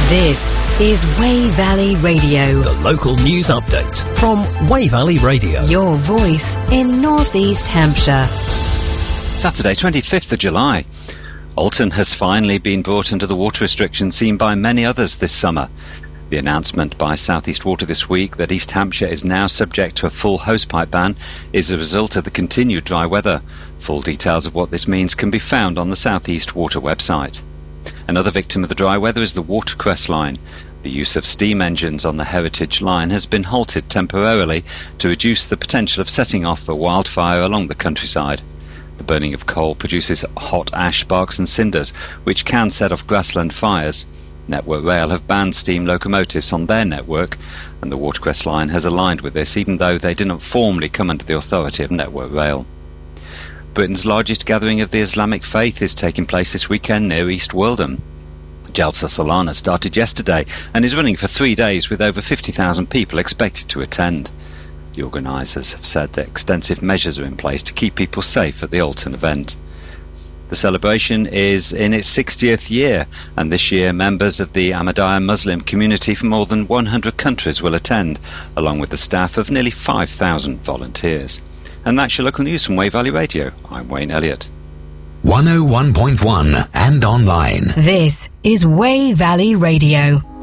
This is Wey Valley Radio. The local news update from Wey Valley Radio. Your voice in North East Hampshire. Saturday, 25th of July. Alton has finally been brought under the water restrictions seen by many others this summer. The announcement by South East Water this week that East Hampshire is now subject to a full hosepipe ban is a result of the continued dry weather. Full details of what this means can be found on the South East Water website. Another victim of the dry weather is the Watercress line. The use of steam engines on the Heritage line has been halted temporarily to reduce the potential of setting off a wildfire along the countryside. The burning of coal produces hot ash, sparks and cinders, which can set off grassland fires. Network Rail have banned steam locomotives on their network, and the Watercress line has aligned with this, even though they did not formally come under the authority of Network Rail. Britain's largest gathering of the Islamic faith is taking place this weekend near East Wildham. Jalsa Solana started yesterday and is running for 3 days with over 50,000 people expected to attend. The organisers have said that extensive measures are in place to keep people safe at the Alton event. The celebration is in its 60th year, and this year members of the Ahmadiyya Muslim community from more than 100 countries will attend, along with the staff of nearly 5,000 volunteers. And that's your local news from Wey Valley Radio. I'm Wayne Elliott. 101.1 and online. This is Wey Valley Radio.